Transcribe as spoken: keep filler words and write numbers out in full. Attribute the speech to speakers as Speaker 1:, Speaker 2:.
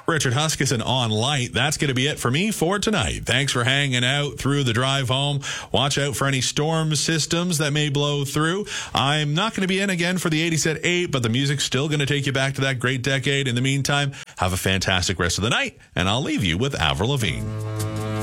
Speaker 1: Richard Huskisson on Light. That's going to be it for me for tonight. Thanks for hanging out through the drive home. Watch out for any storm systems that may blow through. I'm not going to be in again for the eighties at eight, but the music's still going to take you back to that great decade. In the meantime, have a fantastic rest of the night, and I'll leave you with Avril Lavigne.